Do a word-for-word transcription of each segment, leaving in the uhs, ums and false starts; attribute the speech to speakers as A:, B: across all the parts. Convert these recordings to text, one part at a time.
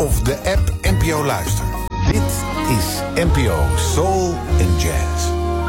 A: of de app N P O Luister. Dit is N P O Soul and Jazz.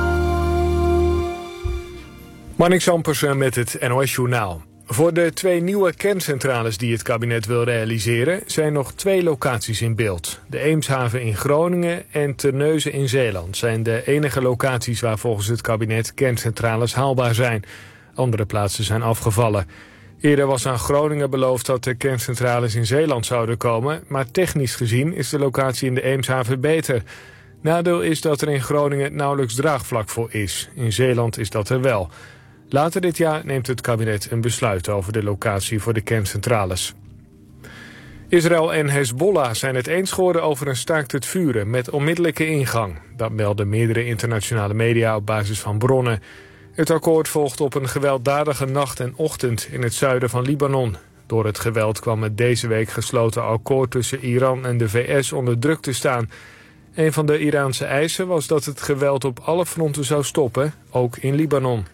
B: Marnix Ampersen met het N O S-journaal. Voor de twee nieuwe kerncentrales die het kabinet wil realiseren zijn nog twee locaties in beeld. De Eemshaven in Groningen en Terneuzen in Zeeland zijn de enige locaties waar volgens het kabinet kerncentrales haalbaar zijn. Andere plaatsen zijn afgevallen. Eerder was aan Groningen beloofd dat de kerncentrales in Zeeland zouden komen, maar technisch gezien is de locatie in de Eemshaven beter. Nadeel is dat er in Groningen nauwelijks draagvlak voor is. In Zeeland is dat er wel. Later dit jaar neemt het kabinet een besluit over de locatie voor de kerncentrales. Israël en Hezbollah zijn het eens geworden over een staakt het vuren met onmiddellijke ingang. Dat melden meerdere internationale media op basis van bronnen. Het akkoord volgt op een gewelddadige nacht en ochtend in het zuiden van Libanon. Door het geweld kwam het deze week gesloten akkoord tussen Iran en de V S onder druk te staan. Een van de Iraanse eisen was dat het geweld op alle fronten zou stoppen, ook in Libanon.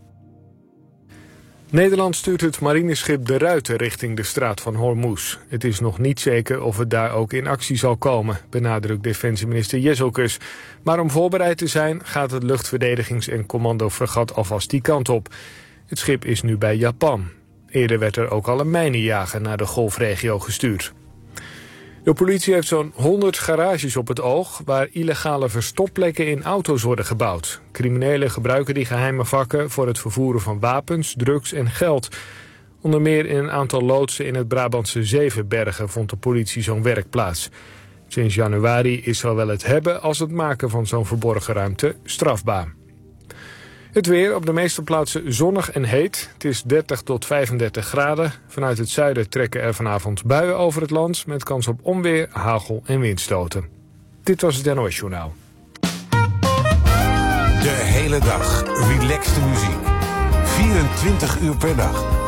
B: Nederland stuurt het marineschip De Ruiter richting de straat van Hormuz. Het is nog niet zeker of het daar ook in actie zal komen, benadrukt defensieminister Jezelkus. Maar om voorbereid te zijn gaat het luchtverdedigings- en commandofregat alvast die kant op. Het schip is nu bij Japan. Eerder werd er ook al een mijnenjager naar de golfregio gestuurd. De politie heeft zo'n honderd garages op het oog waar illegale verstopplekken in auto's worden gebouwd. Criminelen gebruiken die geheime vakken voor het vervoeren van wapens, drugs en geld. Onder meer in een aantal loodsen in het Brabantse Zevenbergen vond de politie zo'n werk plaats. Sinds januari is zowel het hebben als het maken van zo'n verborgen ruimte strafbaar. Het weer op de meeste plaatsen zonnig en heet. Het is dertig tot vijfendertig graden. Vanuit het zuiden trekken er vanavond buien over het land met kans op onweer, hagel en windstoten. Dit was het N O S-journaal.
A: De hele dag relaxte muziek. vierentwintig uur per dag.